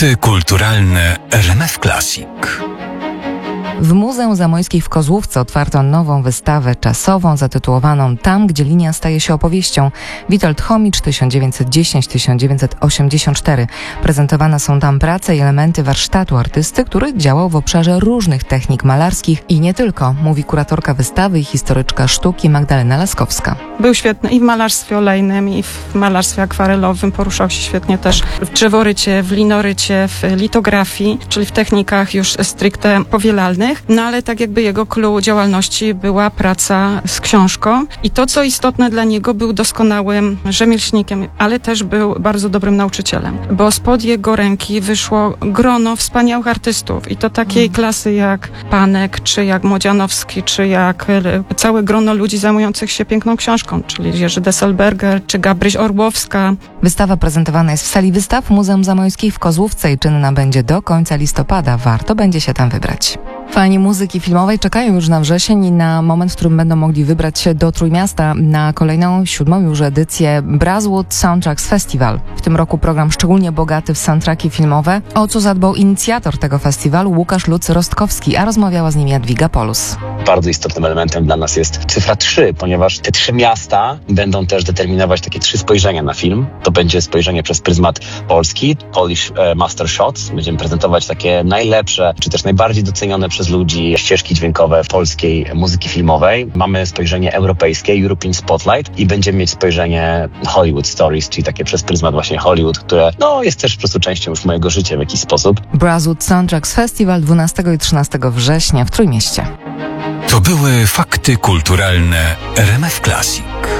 Fakty kulturalne RMF Classic. W Muzeum Zamojskiej w Kozłówce otwarto nową wystawę czasową zatytułowaną Tam, gdzie linia staje się opowieścią. Witold Chomicz 1910-1984. Prezentowane są tam prace i elementy warsztatu artysty, który działał w obszarze różnych technik malarskich i nie tylko, mówi kuratorka wystawy i historyczka sztuki Magdalena Laskowska. Był świetny i w malarstwie olejnym, i w malarstwie akwarelowym. Poruszał się świetnie też w drzeworycie, w linorycie, w litografii, czyli w technikach już stricte powielalnych. No ale tak jakby jego clou działalności była praca z książką. I to, co istotne dla niego, był doskonałym rzemieślnikiem, ale też był bardzo dobrym nauczycielem. Bo spod jego ręki wyszło grono wspaniałych artystów. I to takiej klasy jak Panek, czy jak Młodzianowski, czy jak całe grono ludzi zajmujących się piękną książką, czyli Jerzy Desselberger, czy Gabryś Orłowska. Wystawa prezentowana jest w sali wystaw Muzeum Zamojskiej w Kozłówce i czynna będzie do końca listopada. Warto będzie się tam wybrać. Fani muzyki filmowej czekają już na wrzesień i na moment, w którym będą mogli wybrać się do Trójmiasta na kolejną, 7. już edycję Brazzwood Soundtracks Festival. W tym roku program szczególnie bogaty w soundtracki filmowe, o co zadbał inicjator tego festiwalu Łukasz Lucy-Rostkowski, a rozmawiała z nim Jadwiga Polus. Bardzo istotnym elementem dla nas jest cyfra 3, ponieważ te 3 miasta będą też determinować takie 3 spojrzenia na film. To będzie spojrzenie przez pryzmat polski, Polish Master Shots. Będziemy prezentować takie najlepsze, czy też najbardziej docenione przez ludzi ścieżki dźwiękowe polskiej muzyki filmowej. Mamy spojrzenie europejskie, European Spotlight, i będziemy mieć spojrzenie Hollywood Stories, czyli takie przez pryzmat właśnie Hollywood, które jest też po prostu częścią już mojego życia w jakiś sposób. Brazzwood Soundtracks Festival 12 i 13 września w Trójmieście. To były fakty kulturalne RMF Classic.